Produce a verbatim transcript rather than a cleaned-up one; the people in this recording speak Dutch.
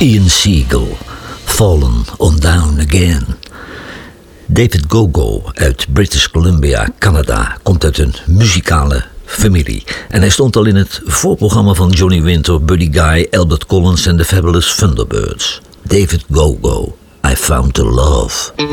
Ian Siegel, Fallen on Down Again. David Gogo uit British Columbia, Canada, komt uit een muzikale familie. En hij stond al in het voorprogramma van Johnny Winter, Buddy Guy, Albert Collins en The Fabulous Thunderbirds. David Gogo, I Found the Love.